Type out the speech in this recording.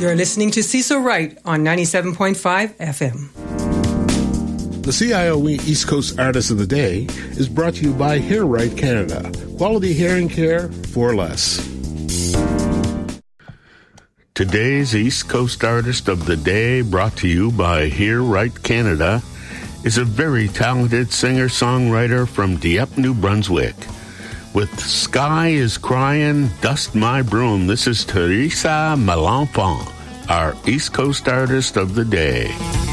You're listening to Cecil Wright on 97.5 FM. The CIOE East Coast Artist of the Day is brought to you by Hair Right Canada. Quality hearing care for less. Today's East Coast Artist of the Day, brought to you by Hair Right Canada, is a very talented singer-songwriter from Dieppe, New Brunswick. With Sky is Crying, Dust My Broom, this is Teresa Malenfant, our East Coast Artist of the Day.